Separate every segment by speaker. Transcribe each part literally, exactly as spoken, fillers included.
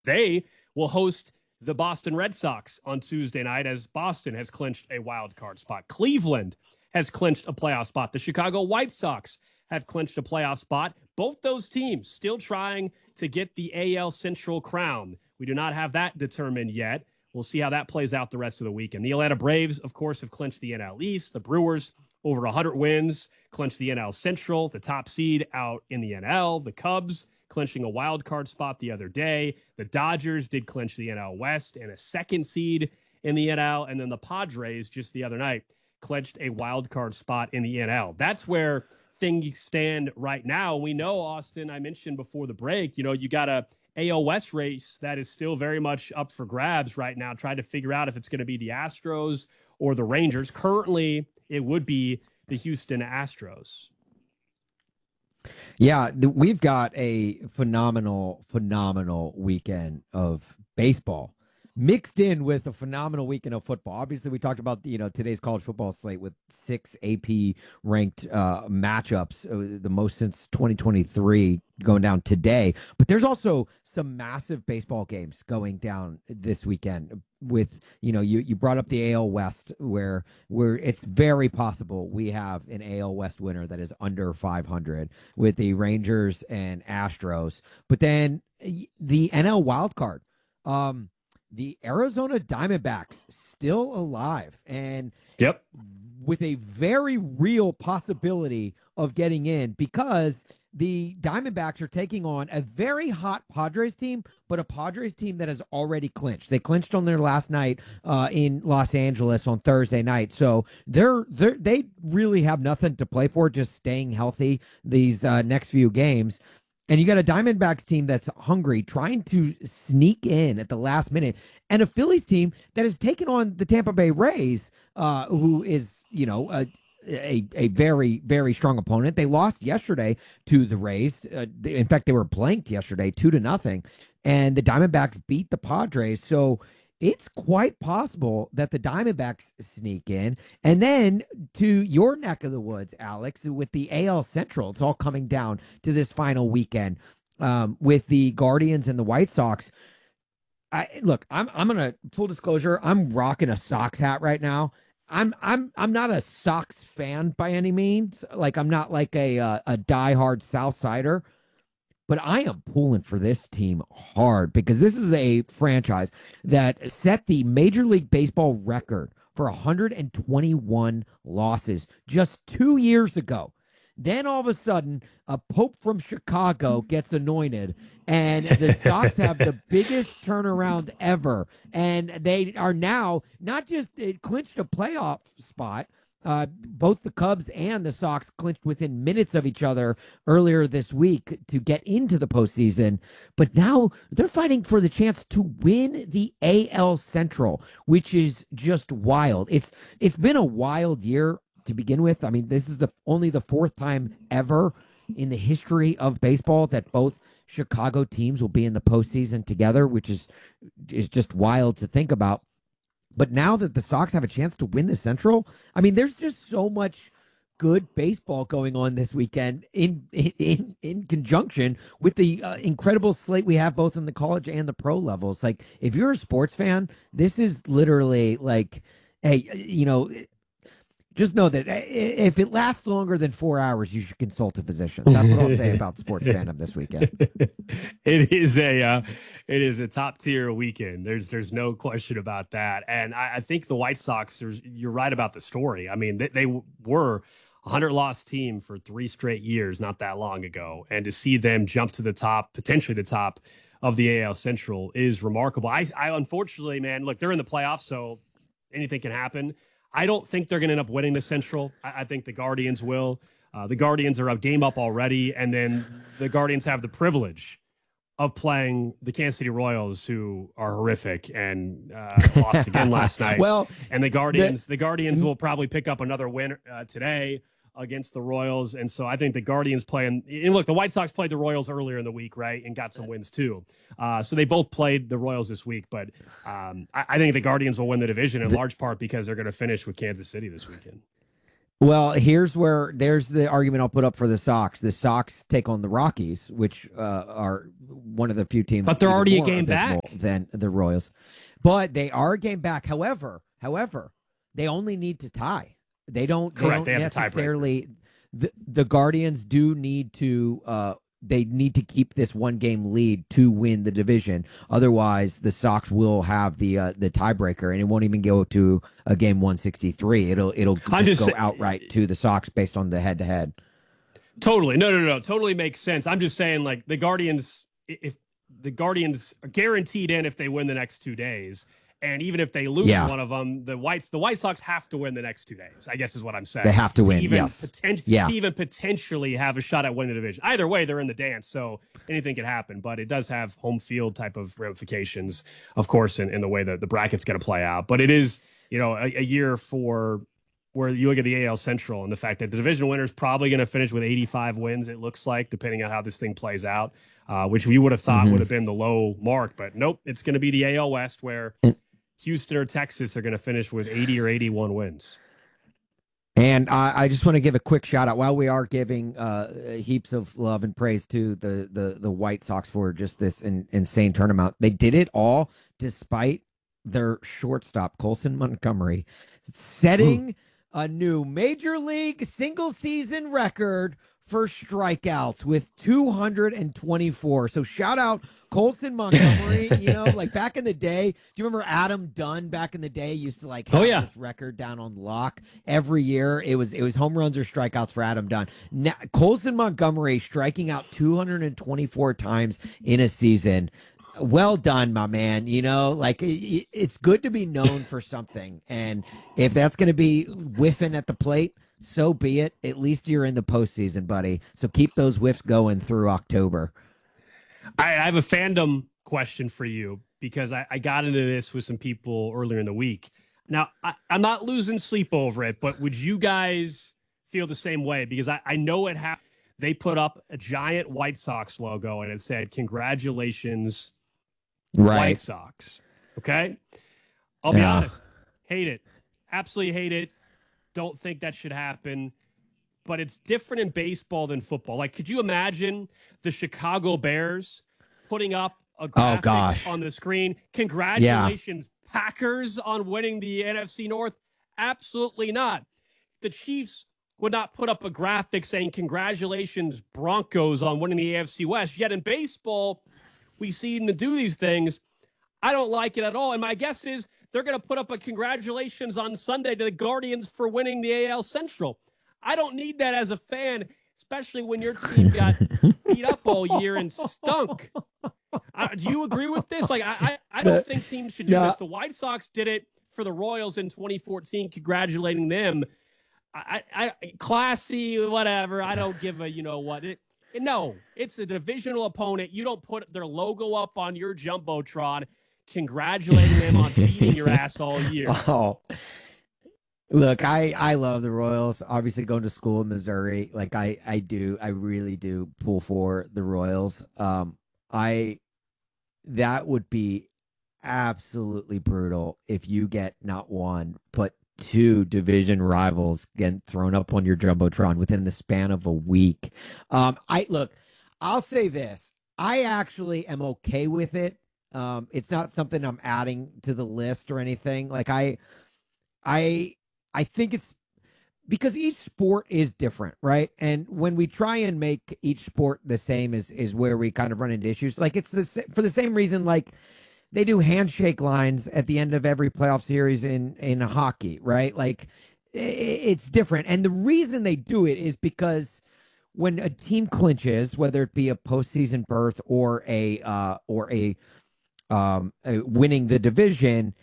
Speaker 1: They will host the Boston Red Sox on Tuesday night as Boston has clinched a wild card spot. Cleveland has clinched a playoff spot. The Chicago White Sox have clinched a playoff spot. Both those teams still trying to get the A L Central crown. We do not have that determined yet. We'll see how that plays out the rest of the weekend. The Atlanta Braves, of course, have clinched the N L East. The Brewers, over one hundred wins, clinched the N L Central, the top seed out in the N L. The Cubs clinching a wild card spot the other day. The Dodgers did clinch the N L West and a second seed in the N L. And then the Padres just the other night clinched a wild card spot in the N L. That's where things stand right now. We know, Austin, I mentioned before the break, you know, you got a A L West race that is still very much up for grabs right now, trying to figure out if it's going to be the Astros or the Rangers. Currently, it would be the Houston Astros.
Speaker 2: Yeah, th- we've got a phenomenal, phenomenal weekend of baseball mixed in with a phenomenal weekend of football. Obviously, we talked about, you know, today's college football slate with six A P ranked uh, matchups, uh, the most since twenty twenty-three going down today. But there's also some massive baseball games going down this weekend with, you know, you, you brought up the A L West where where it's very possible we have an A L West winner that is under five hundred with the Rangers and Astros. But then the N L wild card, um, the Arizona Diamondbacks still alive and
Speaker 1: yep,
Speaker 2: with a very real possibility of getting in because the Diamondbacks are taking on a very hot Padres team, but a Padres team that has already clinched. They clinched on their last night uh, in Los Angeles on Thursday night. So they're, they're they really have nothing to play for, just staying healthy these uh, next few games. And you got a Diamondbacks team that's hungry, trying to sneak in at the last minute, and a Phillies team that has taken on the Tampa Bay Rays, uh, who is, you know, a, a a very, very strong opponent. They lost yesterday to the Rays. Uh, they, in fact, they were blanked yesterday, two to nothing, and the Diamondbacks beat the Padres. So it's quite possible that the Diamondbacks sneak in. And then to your neck of the woods, Alex, with the A L Central, it's all coming down to this final weekend um, with the Guardians and the White Sox. I, look, I'm I'm gonna full disclosure. I'm rocking a Sox hat right now. I'm I'm I'm not a Sox fan by any means. Like I'm not like a uh, a diehard South Sider. But I am pulling for this team hard because this is a franchise that set the Major League Baseball record for one hundred twenty-one losses just two years ago. Then all of a sudden, a Pope from Chicago gets anointed, and the Sox have the biggest turnaround ever. And they are now not just it clinched a playoff spot. Uh, both the Cubs and the Sox clinched within minutes of each other earlier this week to get into the postseason. But now they're fighting for the chance to win the A L Central, which is just wild. It's it's been a wild year to begin with. I mean, this is the only the fourth time ever in the history of baseball that both Chicago teams will be in the postseason together, which is is just wild to think about. But now that the Sox have a chance to win the Central, I mean, there's just so much good baseball going on this weekend in in in conjunction with the uh, incredible slate we have both in the college and the pro levels. Like, if you're a sports fan, this is literally like, hey, you know, just know that if it lasts longer than four hours, you should consult a physician. That's what I'll say about sports fandom this weekend.
Speaker 1: It is a uh, it is a top tier weekend. There's there's no question about that. And I, I think the White Sox, you're right about the story. I mean, they, they were a hundred loss team for three straight years not that long ago, and to see them jump to the top, potentially the top of the A L Central, is remarkable. I, I unfortunately, man, look, they're in the playoffs, so anything can happen. I don't think they're going to end up winning the Central. I, I think the Guardians will. Uh, the Guardians are a game up already, and then the Guardians have the privilege of playing the Kansas City Royals, who are horrific and uh, lost again last night.
Speaker 2: Well,
Speaker 1: and the Guardians, the, the Guardians will probably pick up another win uh, today against the Royals, and so I think the Guardians playing. And look, the White Sox played the Royals earlier in the week, right, and got some wins too. Uh, so they both played the Royals this week, but um, I, I think the Guardians will win the division in large part because they're going to finish with Kansas City this weekend.
Speaker 2: Well, here's where there's the argument I'll put up for the Sox. The Sox take on the Rockies, which uh, are one of the few teams
Speaker 1: But they're
Speaker 2: even
Speaker 1: already a
Speaker 2: more
Speaker 1: game
Speaker 2: abysmal
Speaker 1: back.
Speaker 2: than the Royals. But they are a game back. However, however, they only need to tie. They don't. They
Speaker 1: Correct.
Speaker 2: don't
Speaker 1: They have the tiebreaker.
Speaker 2: necessarily. The, the Guardians do need to. Uh, they need to keep this one game lead to win the division. Otherwise, the Sox will have the uh, the tiebreaker, and it won't even go to a game one sixty-three. It'll it'll
Speaker 1: I'm
Speaker 2: just,
Speaker 1: just
Speaker 2: go
Speaker 1: say-
Speaker 2: outright to the Sox based on the head to head.
Speaker 1: Totally. No, no, no, no. Totally makes sense. I'm just saying, like, the Guardians, if the Guardians are guaranteed in if they win the next two days, and even if they lose
Speaker 2: Yeah.
Speaker 1: one of them, the Whites, the White Sox have to win the next two days, I guess is what I'm saying.
Speaker 2: They have to win,
Speaker 1: even
Speaker 2: yes.
Speaker 1: poten-
Speaker 2: Yeah.
Speaker 1: To even potentially have a shot at winning the division. Either way, they're in the dance, so anything could happen. But it does have home field type of ramifications, of course, in, in the way that the bracket's going to play out. But it is, you know, a, a year for where you look at the A L Central and the fact that the division winner is probably going to finish with eighty-five wins, it looks like, depending on how this thing plays out, uh, which we would have thought
Speaker 2: Mhm.
Speaker 1: would have been the low mark. But nope, it's going to be the A L West where
Speaker 2: And-
Speaker 1: Houston or Texas are going to finish with eighty or eighty-one wins.
Speaker 2: And I, I just want to give a quick shout out while we are giving uh, heaps of love and praise to the the, the White Sox for just this in, insane tournament. They did it all despite their shortstop, Colson Montgomery, setting a new major league single season record for strikeouts with two hundred twenty-four. So shout out Colson Montgomery. You know, like back in the day, do you remember Adam Dunn back in the day used to like have
Speaker 1: Oh, yeah.
Speaker 2: this record down on lock every year? It was it was home runs or strikeouts for Adam Dunn. Now, Colson Montgomery striking out two hundred twenty-four times in a season. Well done, my man. You know, like it, it's good to be known for something. And if that's going to be whiffing at the plate, so be it. At least you're in the postseason, buddy. So keep those whiffs going through October.
Speaker 1: I, I have a fandom question for you because I, I got into this with some people earlier in the week. Now, I, I'm not losing sleep over it, but would you guys feel the same way? Because I, I know it happened. They put up a giant White Sox logo and it said, "Congratulations,
Speaker 2: Right.
Speaker 1: White Sox." Okay? I'll be
Speaker 2: Yeah.
Speaker 1: honest. Hate it. Absolutely hate it. Don't think that should happen. But it's different in baseball than football. Like, could you imagine the Chicago Bears putting up a graphic
Speaker 2: gosh.
Speaker 1: on the screen? Congratulations, Packers, on winning the N F C North. Absolutely not. The Chiefs would not put up a graphic saying congratulations, Broncos, on winning the A F C West. Yet in baseball, we see them do these things. I don't like it at all. And my guess is they're going to put up a congratulations on Sunday to the Guardians for winning the A L Central. I don't need that as a fan, especially when your team got beat up all year and stunk. Uh, do you agree with this? Like, I, I, I don't think teams should do
Speaker 2: No.
Speaker 1: this. The White Sox did it for the Royals in twenty fourteen, congratulating them. I, I, I classy, whatever. I don't give a, you know what. It, no, it's a divisional opponent. You don't put their logo up on your Jumbotron congratulating them on beating your ass all year.
Speaker 2: Oh. Look, I, I love the Royals. Obviously, going to school in Missouri, like I, I do, I really do pull for the Royals. Um, I that would be absolutely brutal if you get not one but two division rivals getting thrown up on your jumbotron within the span of a week. Um, I look, I'll say this: I actually am okay with it. Um, it's not something I'm adding to the list or anything. Like I, I. I think it's because each sport is different, right? And when we try and make each sport the same is is where we kind of run into issues. Like it's the sa- for the same reason, like they do handshake lines at the end of every playoff series in in hockey, right? Like i- it's different, and the reason they do it is because when a team clinches, whether it be a postseason berth or a uh, or a, um, a winning the division.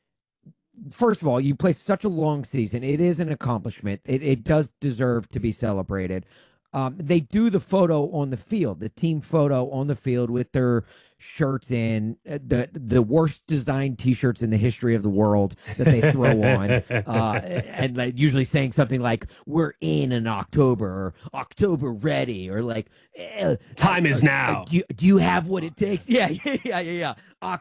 Speaker 2: First of all, you play such a long season. It is an accomplishment. It, it does deserve to be celebrated. Um, they do the photo on the field, the team photo on the field with their shirts in, uh, the the worst designed T-shirts in the history of the world that they throw on, uh, and like usually saying something like "We're in in October," or "October ready," or like eh,
Speaker 1: Time
Speaker 2: uh,
Speaker 1: is
Speaker 2: uh,
Speaker 1: now.
Speaker 2: Do you, do you have what it takes? Yeah, yeah, yeah, yeah, yeah.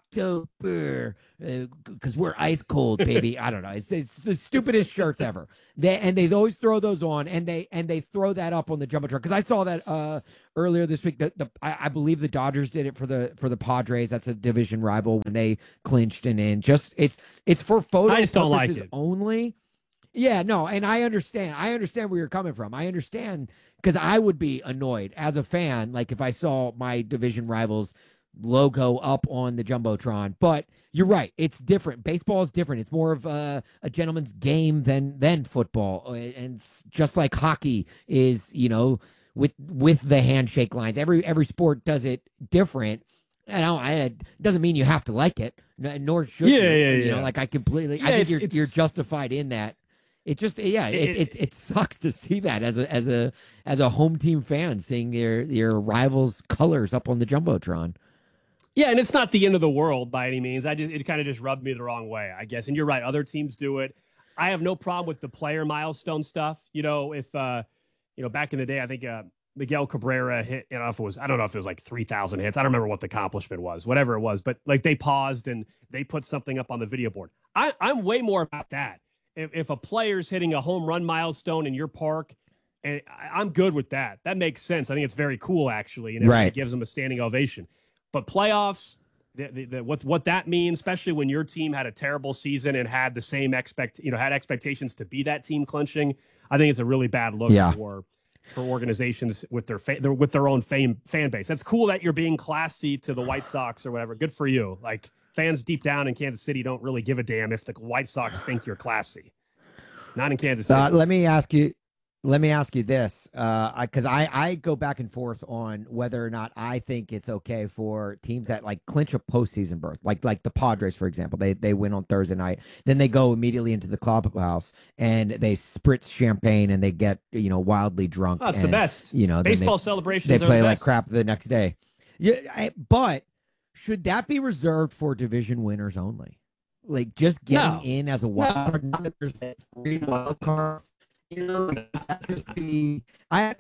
Speaker 2: October, because uh, we're ice cold, baby. I don't know. It's, it's the stupidest shirts ever. They and they always throw those on, and they and they throw that up on the jumbotron. Because I saw that uh, earlier this week. The, the I, I believe the Dodgers did it for the for the Padres. That's a division rival when they clinched and in. Just it's it's for photo
Speaker 1: I just don't like
Speaker 2: purposes
Speaker 1: it.
Speaker 2: only. Yeah, no, and I understand. I understand where you're coming from. I understand because I would be annoyed as a fan, like if I saw my division rivals logo up on the jumbotron. But you're right; it's different. Baseball is different. It's more of a, a gentleman's game than than football, and it's just like hockey is, you know, with with the handshake lines. Every every sport does it different. I don't. I, it doesn't mean you have to like it, nor should
Speaker 1: Yeah,
Speaker 2: you.
Speaker 1: yeah,
Speaker 2: You
Speaker 1: yeah.
Speaker 2: know, like I completely.
Speaker 1: Yeah,
Speaker 2: I think
Speaker 1: it's-
Speaker 2: you're
Speaker 1: it's-
Speaker 2: you're justified in that. It just yeah, it,
Speaker 1: It-
Speaker 2: it it sucks to see that as a as a as a home team fan, seeing your your rivals' colors up on the jumbotron.
Speaker 1: Yeah, and it's not the end of the world by any means. I just it kind of just rubbed me the wrong way, I guess. And you're right, other teams do it. I have no problem with the player milestone stuff. You know, if uh, you know, back in the day, I think uh, Miguel Cabrera hit. You know, if it was, I don't know if it was like three thousand hits. I don't remember what the accomplishment was, whatever it was. But like they paused and they put something up on the video board. I, I'm way more about that. If, if a player's hitting a home run milestone in your park, and I, I'm good with that. That makes sense. I think it's very cool, actually, and
Speaker 2: Right.
Speaker 1: it gives them a standing ovation. But playoffs, the, the, the, what what that means, especially when your team had a terrible season and had the same expect, you know, had expectations to be that team clinching, I think it's a really bad look
Speaker 2: Yeah.
Speaker 1: for for organizations with their, fa- their with their own fame fan base. That's cool that you're being classy to the White Sox or whatever. Good for you. Like fans deep down in Kansas City don't really give a damn if the White Sox think you're classy. Not in Kansas City.
Speaker 2: Uh, let me ask you. Let me ask you this, because uh, I, I go back and forth on whether or not I think it's okay for teams that like clinch a postseason berth, like like the Padres, for example. They they win on Thursday night, then they go immediately into the clubhouse and they spritz champagne and they get you know wildly drunk.
Speaker 1: Oh, it's
Speaker 2: and,
Speaker 1: the best.
Speaker 2: You know,
Speaker 1: baseball
Speaker 2: they,
Speaker 1: celebrations.
Speaker 2: They
Speaker 1: are
Speaker 2: play
Speaker 1: the
Speaker 2: like
Speaker 1: best.
Speaker 2: crap the next day. Yeah, I, but should that be reserved for division winners only? Like just getting
Speaker 1: No.
Speaker 2: in as a wild card, not that there's like three wild cards. You know, that just be I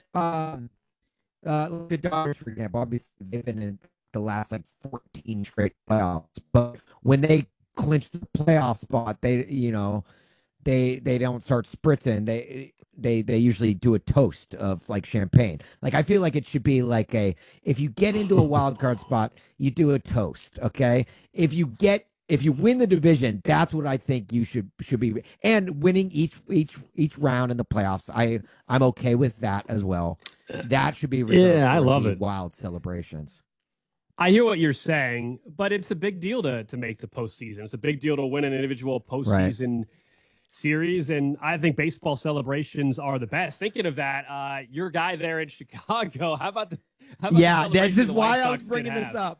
Speaker 2: um uh the Dodgers, for example, obviously they've been in the last like fourteen straight playoffs, but when they clinch the playoff spot, they you know they they don't start spritzing. They they they usually do a toast of like champagne. Like I feel like it should be like a if you get into a wild card spot, you do a toast. Okay, if you get If you win the division, that's what I think you should should be. And winning each each each round in the playoffs, I I'm okay with that as well. That should be reserved
Speaker 1: Yeah, I
Speaker 2: for
Speaker 1: love
Speaker 2: the
Speaker 1: it.
Speaker 2: wild celebrations.
Speaker 1: I hear what you're saying, but it's a big deal to to make the postseason. It's a big deal to win an individual postseason series, and I think baseball celebrations are the best. Thinking of that, uh, your guy there in Chicago, how about the? How about
Speaker 2: Yeah,
Speaker 1: the
Speaker 2: this
Speaker 1: celebration
Speaker 2: is
Speaker 1: the
Speaker 2: why
Speaker 1: White
Speaker 2: I was
Speaker 1: Sox
Speaker 2: bringing
Speaker 1: did
Speaker 2: this
Speaker 1: have?
Speaker 2: up.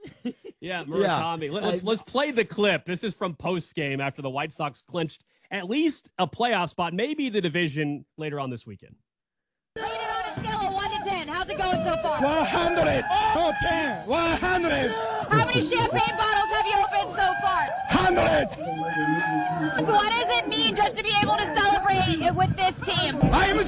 Speaker 1: Yeah, Murakami. Let, us
Speaker 2: I-
Speaker 1: let's play the clip. This is from post game after the White Sox clinched at least a playoff spot, maybe the division later on this weekend.
Speaker 3: Rate it on a scale of one to ten. How's it going so far?
Speaker 4: one hundred. Oh, ten. one hundred.
Speaker 3: How many champagne bottles have you opened so far?
Speaker 4: one hundred.
Speaker 3: So what does it mean just to be able to celebrate it with this team?
Speaker 4: I am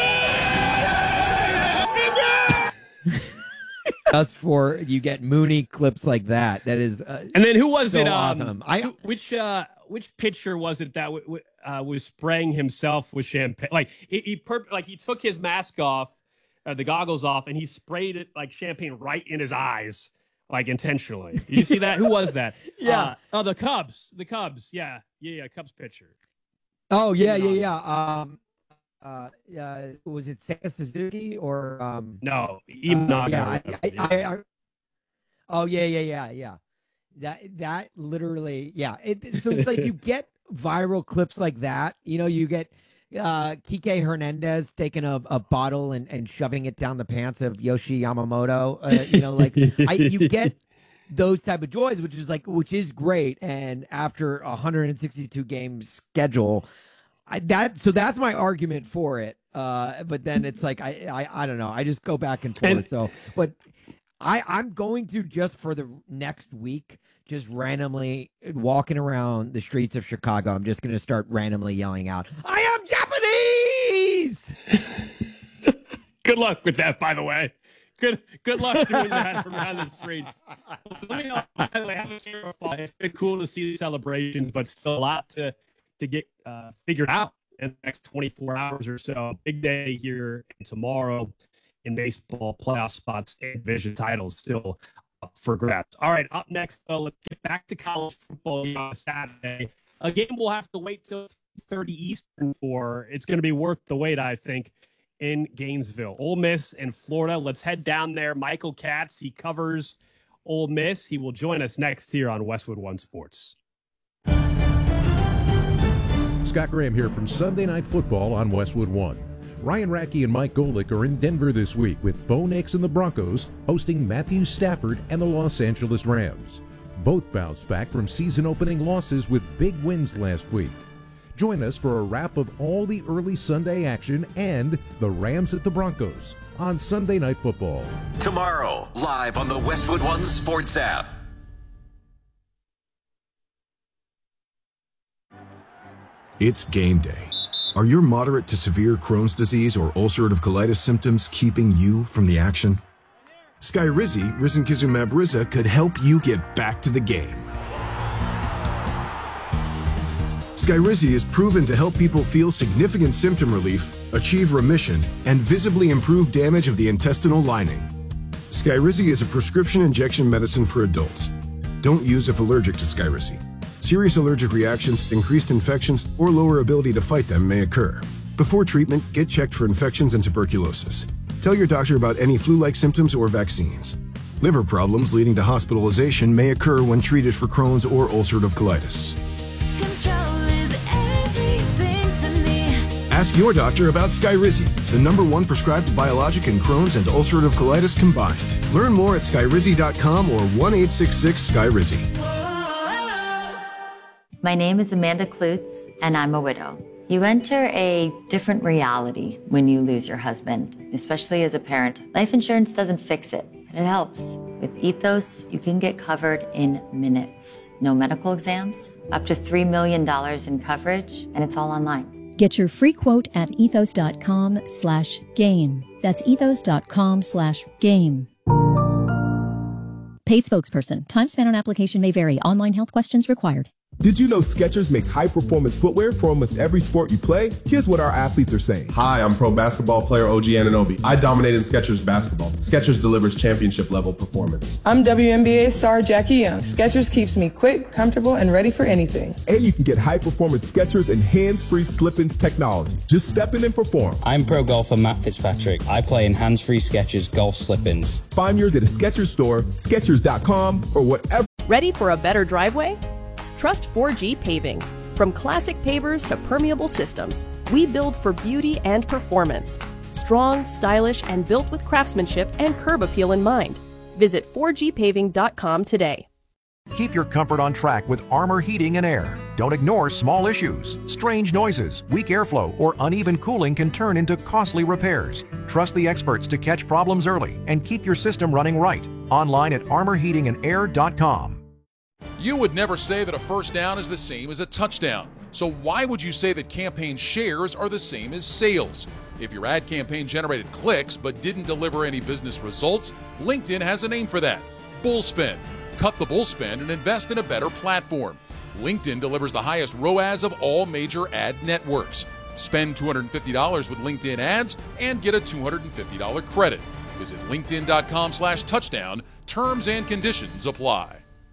Speaker 4: Japanese.
Speaker 2: Just for you get Mooney clips like that. That is uh,
Speaker 1: And then who was
Speaker 2: so
Speaker 1: it? Um,
Speaker 2: awesome. I
Speaker 1: who- which uh, which pitcher was it that w- w- uh, was spraying himself with champagne? Like he, he perp- like he took his mask off, uh, the goggles off, and he sprayed it like champagne right in his eyes, like intentionally. Did you see that? Who was that?
Speaker 2: Yeah.
Speaker 1: Uh, oh, the Cubs. The Cubs. Yeah, yeah, yeah. Cubs pitcher.
Speaker 2: oh yeah yeah
Speaker 1: Mooney.
Speaker 2: yeah. Um, uh, uh, was it Seiya Suzuki or um?
Speaker 1: No,
Speaker 2: Uh,
Speaker 1: Imanaga.
Speaker 2: yeah, I, I, I, I, oh yeah, yeah, yeah, yeah. That that literally, yeah. It, so it's like you get viral clips like that. You know, you get uh, Kike Hernandez taking a, a bottle and, and shoving it down the pants of Yoshi Yamamoto. Uh, you know, like I, you get those type of joys, which is like which is great. And after a one hundred sixty-two game schedule. I, that so that's my argument for it. Uh, but then it's like I, I I don't know. I just go back and forth.
Speaker 1: And-
Speaker 2: so, but I, I'm going to just for the next week, just randomly walking around the streets of Chicago, I'm just going to start randomly yelling out, I am Japanese!
Speaker 1: Good luck with that, by the way. Good good luck doing that around the streets. Let me know, by the way, have a care of fun. It's been cool to see the celebrations, but still a lot to, to get uh, figured out in the next twenty-four hours or so. Big day here and tomorrow in baseball, playoff spots and division titles still up for grabs. All right, up next, uh, let's get back to college football on Saturday. A game we'll have to wait till three thirty Eastern for. It's going to be worth the wait, I think, in Gainesville. Ole Miss and Florida. Let's head down there. Michael Katz, he covers Ole Miss. He will join us next here on Westwood One Sports.
Speaker 5: Scott Graham here from Sunday Night Football on Westwood One. Ryan Rackey and Mike Golick are in Denver this week with Bo Nix and the Broncos hosting Matthew Stafford and the Los Angeles Rams. Both bounced back from season-opening losses with big wins last week. Join us for a wrap of all the early Sunday action and the Rams at the Broncos on Sunday Night Football.
Speaker 6: Tomorrow, live on the Westwood One Sports app.
Speaker 7: It's game day. Are your moderate to severe Crohn's disease or ulcerative colitis symptoms keeping you from the action? Skyrizi, risankizumab Riza, could help you get back to the game. Skyrizi is proven to help people feel significant symptom relief, achieve remission, and visibly improve damage of the intestinal lining. Skyrizi is a prescription injection medicine for adults. Don't use if allergic to Skyrizi. Serious allergic reactions, increased infections, or lower ability to fight them may occur. Before treatment, get checked for infections and tuberculosis. Tell your doctor about any flu-like symptoms or vaccines. Liver problems leading to hospitalization may occur when treated for Crohn's or ulcerative colitis. Ask your doctor about Skyrizi, the number one prescribed biologic in Crohn's and ulcerative colitis combined. Learn more at skyrizi dot com or one eight six six Skyrizi.
Speaker 8: My name is Amanda Klutz, and I'm a widow. You enter a different reality when you lose your husband, especially as a parent. Life insurance doesn't fix it, but it helps. With Ethos, you can get covered in minutes. No medical exams, up to three million dollars in coverage, and it's all online.
Speaker 9: Get your free quote at ethos.com slash game. That's ethos.com slash game. Paid spokesperson. Time spent on application may vary. Online health questions required.
Speaker 10: Did you know Skechers makes high-performance footwear for almost every sport you play? Here's what our athletes are saying.
Speaker 11: Hi, I'm pro basketball player O G Anunoby. I dominate in Skechers basketball. Skechers delivers championship-level performance.
Speaker 12: I'm W N B A star Jackie Young. Skechers keeps me quick, comfortable, and ready for anything.
Speaker 10: And you can get high-performance Skechers and hands-free slip-ins technology. Just step in and perform.
Speaker 13: I'm pro golfer Matt Fitzpatrick. I play in hands-free Skechers golf slip-ins.
Speaker 10: Find yours at a Skechers store, skechers dot com, or whatever.
Speaker 14: Ready for a better driveway? Trust four G Paving. From classic pavers to permeable systems, we build for beauty and performance. Strong, stylish, and built with craftsmanship and curb appeal in mind. Visit four G paving dot com today.
Speaker 15: Keep your comfort on track with Armor Heating and Air. Don't ignore small issues. Strange noises, weak airflow, or uneven cooling can turn into costly repairs. Trust the experts to catch problems early and keep your system running right. Online at armor heating and air dot com.
Speaker 16: You would never say that a first down is the same as a touchdown. So why would you say that campaign shares are the same as sales? If your ad campaign generated clicks but didn't deliver any business results, LinkedIn has a name for that: Bullspend. Cut the bullspend and invest in a better platform. LinkedIn delivers the highest R O A S of all major ad networks. Spend two hundred fifty dollars with LinkedIn ads and get a two hundred fifty dollars credit. Visit linkedin.com slash touchdown. Terms and conditions apply.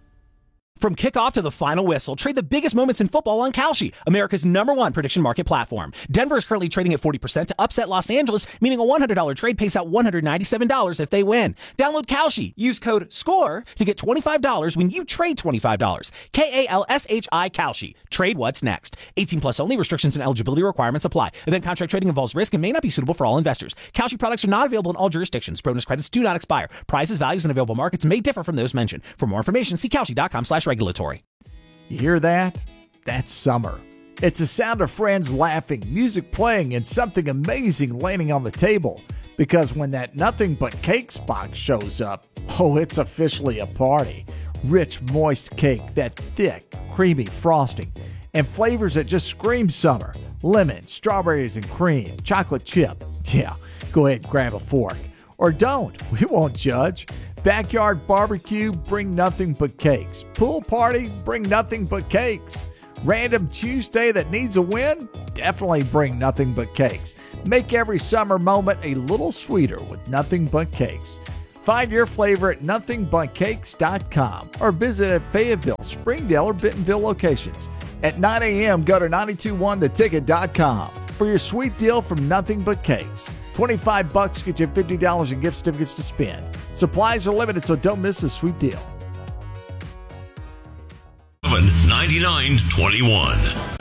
Speaker 17: From kickoff to the final whistle, trade the biggest moments in football on Kalshi, America's number one prediction market platform. Denver is currently trading at forty percent to upset Los Angeles, meaning a one hundred dollars trade pays out one hundred ninety-seven dollars if they win. Download Kalshi. Use code SCORE to get twenty-five dollars when you trade twenty-five dollars. K A L S H I Kalshi. Trade what's next. eighteen plus only. Restrictions and eligibility requirements apply. Event contract trading involves risk and may not be suitable for all investors. Kalshi products are not available in all jurisdictions. Bonus credits do not expire. Prizes, values, and available markets may differ from those mentioned. For more information, see Kalshi.com slash regulatory.
Speaker 18: You hear that? That's summer. It's the sound of friends laughing, music playing, and something amazing landing on the table. Because when that Nothing But Cakes box shows up, oh, it's officially a party. Rich, moist cake, that thick, creamy frosting, and flavors that just scream summer. Lemon, strawberries and cream, chocolate chip. Yeah, go ahead and grab a fork. Or don't, we won't judge. Backyard barbecue, bring nothing but cakes. Pool party, bring nothing but cakes. Random Tuesday that needs a win? Definitely bring nothing but cakes. Make every summer moment a little sweeter with Nothing But Cakes. Find your flavor at nothing but cakes dot com or visit at Fayetteville, Springdale, or Bentonville locations. At nine a.m., go to nine two one the ticket dot com for your sweet deal from Nothing But Cakes. twenty-five bucks get you fifty dollars in gift certificates to spend. Supplies are limited, so don't miss this sweet deal.
Speaker 19: ninety-nine twenty-one